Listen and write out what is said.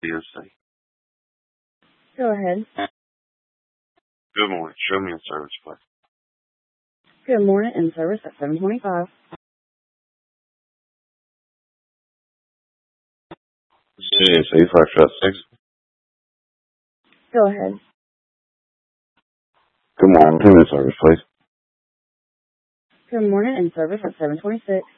DOC. Go ahead. Good morning. Show me a service, please. Good morning, in service at 725. CNC 5 Go ahead. Good morning. Give me a service, please. Good morning, in service at 726.